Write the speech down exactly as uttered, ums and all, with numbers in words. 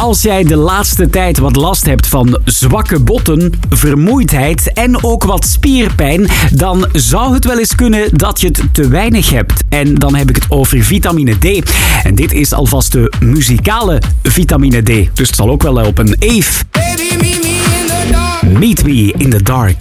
Als jij de laatste tijd wat last hebt van zwakke botten, vermoeidheid en ook wat spierpijn, dan zou het wel eens kunnen dat je het te weinig hebt. En dan heb ik het over vitamine D. En dit is alvast de muzikale vitamine D. Dus het zal ook wel helpen. Eve. Meet Me in the Dark.